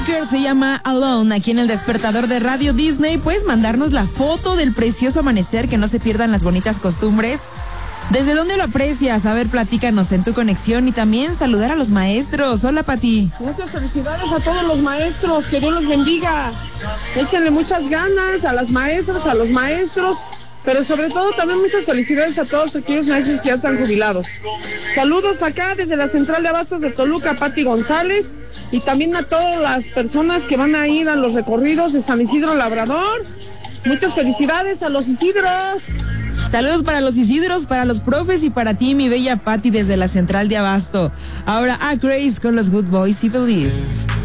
Se llama Alone, aquí en el despertador de Radio Disney. Puedes mandarnos la foto del precioso amanecer, que no se pierdan las bonitas costumbres. ¿Desde dónde lo aprecias? A ver, platícanos en tu conexión y también saludar a los maestros. Hola, Pati. Muchas felicidades a todos los maestros, que Dios los bendiga. Échenle muchas ganas a las maestras, a los maestros, pero sobre todo también muchas felicidades a todos aquellos maestros que ya están jubilados. Saludos acá desde la central de abastos de Toluca, Pati González, y también a todas las personas que van a ir a los recorridos de San Isidro Labrador. Muchas felicidades a los Isidros. Saludos para los Isidros, para los profes y para ti, mi bella Pati, desde la central de abasto. Ahora a Grace con los Good Boys y Believe.